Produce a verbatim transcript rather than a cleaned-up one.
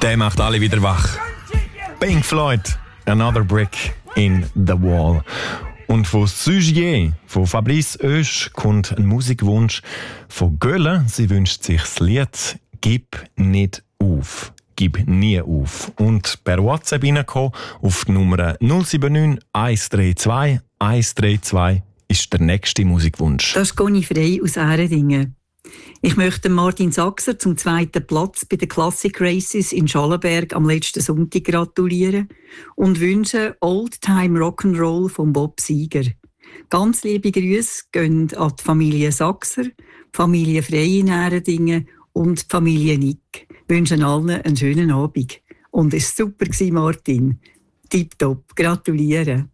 Der macht alle wieder wach. Pink Floyd, Another Brick in the Wall. Und von Sugier, von Fabrice Oesch, kommt ein Musikwunsch von Gölle. Sie wünscht sich das Lied «Gib nicht auf». Gib nie auf. Und per WhatsApp reinkommen auf die Nummer null sieben neun eins drei zwei eins drei zwei ist der nächste Musikwunsch. Das ist Conny Frey aus Ähredingen. Ich möchte Martin Sachser zum zweiten Platz bei den Classic Races in Schallenberg am letzten Sonntag gratulieren und wünsche Old Time Rock'n'Roll von Bob Seger. Ganz liebe Grüße gehen an die Familie Sachser, die Familie Frey in Ähredingen und die Familie Nick. Ich wünsche allen einen schönen Abend. Und es war super, Martin. Tipptopp. Gratuliere.